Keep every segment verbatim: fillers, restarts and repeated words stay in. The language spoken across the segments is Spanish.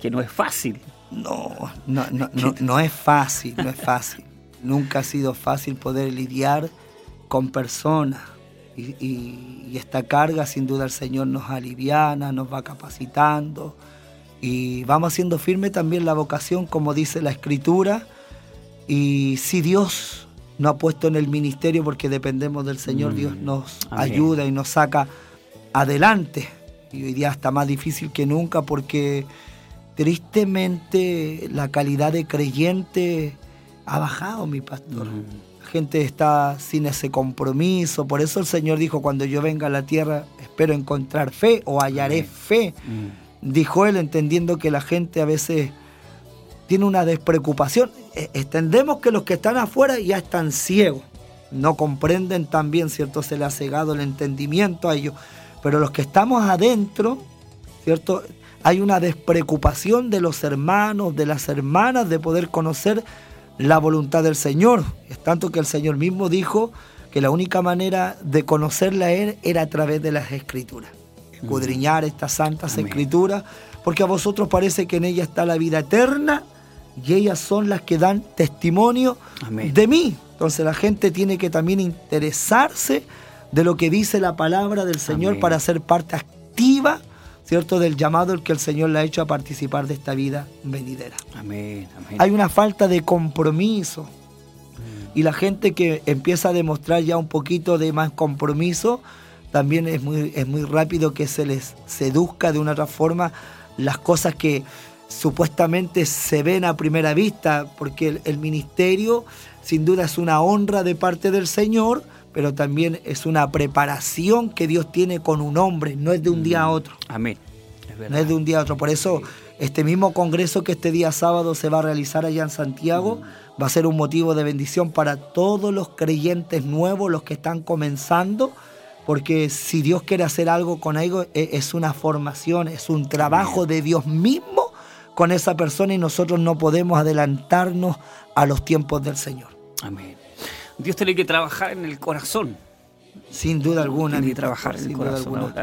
que no es fácil. No, no, no, no, no es fácil, no es fácil. Nunca ha sido fácil poder lidiar con personas. Y, y, y esta carga, sin duda, el Señor nos aliviana, nos va capacitando. Y vamos haciendo firme también la vocación, como dice la Escritura. Y si Dios nos ha puesto en el ministerio, porque dependemos del Señor, mm, Dios nos amén. Ayuda y nos saca adelante. Y hoy día está más difícil que nunca, porque tristemente la calidad de creyente ha bajado, mi pastor. Mm. La gente está sin ese compromiso. Por eso el Señor dijo, cuando yo venga a la tierra, espero encontrar fe o hallaré amén. Fe. Mm. Dijo Él, entendiendo que la gente a veces tiene una despreocupación. Entendemos que los que están afuera ya están ciegos. No comprenden también, ¿cierto? Se le ha cegado el entendimiento a ellos. Pero los que estamos adentro, ¿cierto? Hay una despreocupación de los hermanos, de las hermanas, de poder conocer la voluntad del Señor. Es tanto que el Señor mismo dijo que la única manera de conocerla a Él era a través de las Escrituras. Escudriñar estas santas amén. Escrituras, porque a vosotros parece que en ellas está la vida eterna y ellas son las que dan testimonio amén. De mí. Entonces la gente tiene que también interesarse de lo que dice la palabra del Señor amén. Para ser parte activa, ¿cierto?, del llamado el que el Señor le ha hecho a participar de esta vida venidera. Amén, amén. Hay una falta de compromiso mm. y la gente que empieza a demostrar ya un poquito de más compromiso, también es muy, es muy rápido que se les seduzca de una otra forma las cosas que supuestamente se ven a primera vista, porque el, el ministerio sin duda es una honra de parte del Señor, pero también es una preparación que Dios tiene con un hombre, no es de un día a otro. Amén. Es verdad. No es de un día a otro. Por eso sí. Este mismo congreso que este día sábado se va a realizar allá en Santiago mm. va a ser un motivo de bendición para todos los creyentes nuevos, los que están comenzando, porque si Dios quiere hacer algo con algo, es una formación, es un trabajo de Dios mismo con esa persona y nosotros no podemos adelantarnos a los tiempos del Señor. Amén. Dios tiene que trabajar en el corazón. Sin duda alguna. Tiene que trabajar en el corazón.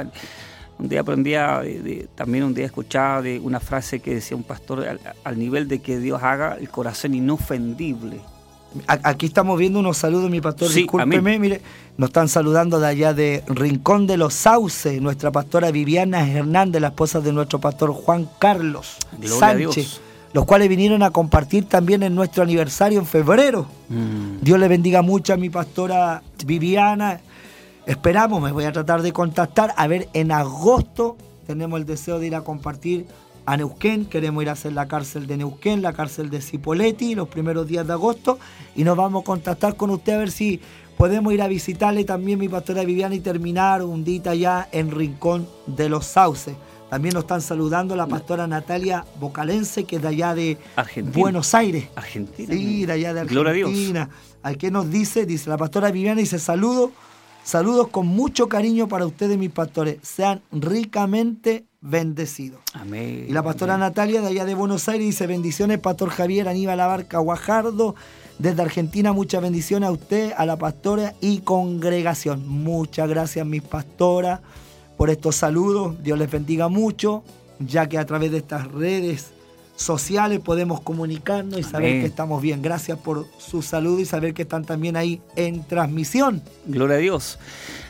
Un día aprendía, de, de, también un día escuchaba de una frase que decía un pastor, al, al nivel de que Dios haga el corazón inofendible. Aquí estamos viendo unos saludos, mi pastor, sí, discúlpeme, amén. Mire, nos están saludando de allá de Rincón de los Sauces, nuestra pastora Viviana Hernández, la esposa de nuestro pastor Juan Carlos Gloria Sánchez, los cuales vinieron a compartir también en nuestro aniversario en febrero. Mm. Dios le bendiga mucho a mi pastora Viviana. Esperamos, me voy a tratar de contactar, a ver, en agosto tenemos el deseo de ir a compartir a Neuquén, queremos ir a hacer la cárcel de Neuquén, la cárcel de Cipolletti, los primeros días de agosto, y nos vamos a contactar con usted a ver si podemos ir a visitarle también mi pastora Viviana y terminar un día allá en Rincón de los Sauces. También nos están saludando la pastora Natalia Bocalense, que es de allá de Argentina. Buenos Aires. Argentina. Sí, de allá de Argentina. Gloria a Dios. ¿Al que nos dice? Dice la pastora Viviana, dice saludos, saludos con mucho cariño para ustedes, mis pastores. Sean ricamente bendecidos. Amén. Y la pastora amén. Natalia de allá de Buenos Aires dice bendiciones, pastor Javier Aníbal Abarca Guajardo. Desde Argentina, muchas bendiciones a usted, a la pastora y congregación. Muchas gracias, mis pastoras, por estos saludos. Dios les bendiga mucho, ya que a través de estas redes sociales podemos comunicarnos y amén. Saber que estamos bien. Gracias por su saludo y saber que están también ahí en transmisión. Gloria a Dios.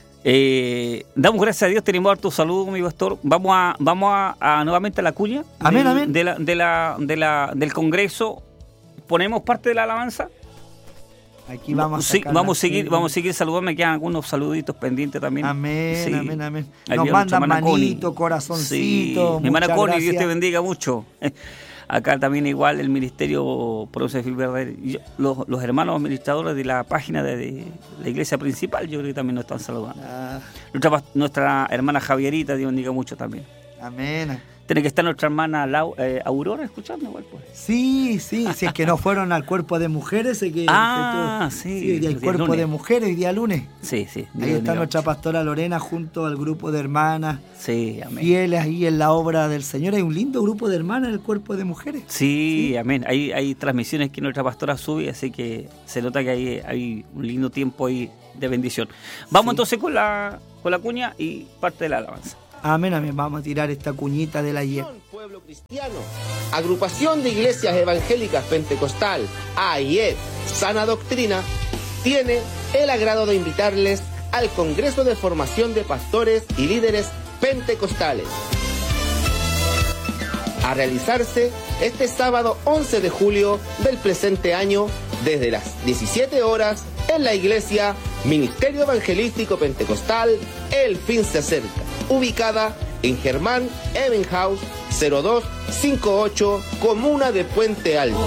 Eh, damos gracias a Dios, tenemos harto saludo, mi pastor. Vamos a, vamos a, a nuevamente a la cuña amén, del, amén. De la, de la, de la, del Congreso. Ponemos parte de la alabanza. Aquí vamos a sí, vamos a seguir, vamos a seguir saludando. Me quedan algunos saluditos pendientes también. Amén, sí. amén, amén. Nos Ahí mandan manito, corazoncito. Sí. Mi hermana Connie, Dios te bendiga mucho. Acá también igual el Ministerio Provincia de Filverde, los, los hermanos administradores de la página de, de la iglesia principal, yo creo que también nos están saludando. Ah. Nuestra, nuestra hermana Javierita, Dios bendiga mucho también. Amén. Tiene que estar nuestra hermana Lau, eh, Aurora escuchando igual, pues. Sí, sí, si es que no fueron al cuerpo de mujeres. Es que, ah, que todo, sí. Sí, el cuerpo de mujeres, hoy día lunes. Sí, sí. Ahí está nuestra pastora Lorena junto al grupo de hermanas. Sí, amén. Fieles ahí en la obra del Señor. Hay un lindo grupo de hermanas en el cuerpo de mujeres. Sí, sí. amén. Hay, hay transmisiones que nuestra pastora sube, así que se nota que hay, hay un lindo tiempo ahí de bendición. Vamos sí. entonces con la, con la cuña y parte de la alabanza. Amén, amén. Vamos a tirar esta cuñita del ayer. Pueblo Cristiano, Agrupación de Iglesias Evangélicas Pentecostal, A I E, Sana Doctrina, tiene el agrado de invitarles al Congreso de Formación de Pastores y Líderes Pentecostales, a realizarse este sábado once de julio del presente año desde las diecisiete horas en la iglesia Ministerio Evangelístico Pentecostal El Fin se Acerca, ubicada en Germán Ebenhaus cero dos cinco ocho, Comuna de Puente Alto.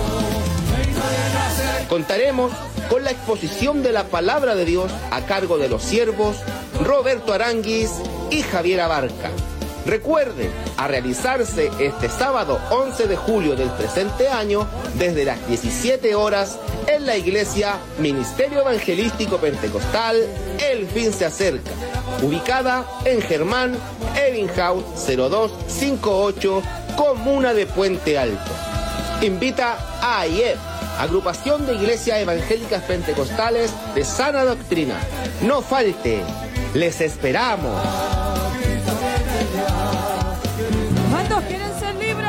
Contaremos con la exposición de la Palabra de Dios a cargo de los siervos Roberto Aranguis y Javier Abarca. Recuerden, a realizarse este sábado once de julio del presente año desde las diecisiete horas en la iglesia Ministerio Evangelístico Pentecostal El Fin se Acerca, ubicada en Germán Ebenhaus cero dos cinco ocho, Comuna de Puente Alto. Invita a A I E, Agrupación de Iglesias Evangélicas Pentecostales de Sana Doctrina. No falte, les esperamos. ¿Cuántos quieren